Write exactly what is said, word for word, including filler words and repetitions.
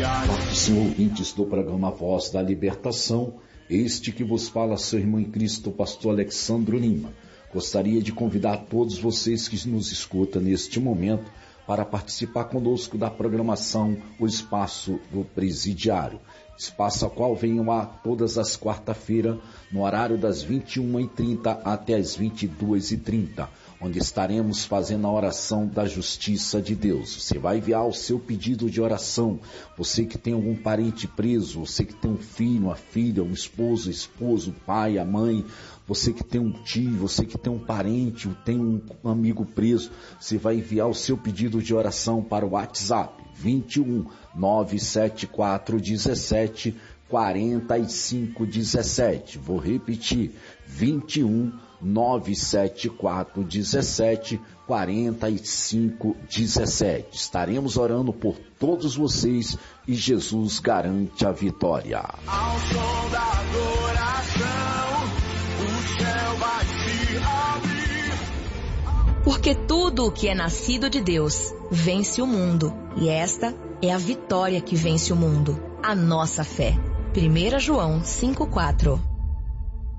Paz, Senhor, ouvintes do programa Voz da Libertação, este que vos fala seu irmão em Cristo, pastor Alexandro Lima. Gostaria de convidar todos vocês que nos escutam neste momento para participar conosco da programação O Espaço do Presidiário, espaço ao qual venham a todas as quarta-feiras, no horário das vinte e uma e trinta até as vinte e duas e trinta, onde estaremos fazendo a oração da justiça de Deus. Você vai enviar o seu pedido de oração, você que tem algum parente preso, você que tem um filho, uma filha, um esposo, esposo, pai, a mãe, você que tem um tio, você que tem um parente, tem um amigo preso, você vai enviar o seu pedido de oração para o WhatsApp vinte e um, nove sete quatro, dezessete, quarenta e cinco, dezessete. Vou repetir, vinte e um, nove sete quatro, dezessete, quarenta e cinco, dezessete. Estaremos orando por todos vocês e Jesus garante a vitória. Ao som da adoração, o céu vai se abrir. Porque tudo o que é nascido de Deus vence o mundo. E esta é a vitória que vence o mundo, a nossa fé. primeira João cinco, quatro.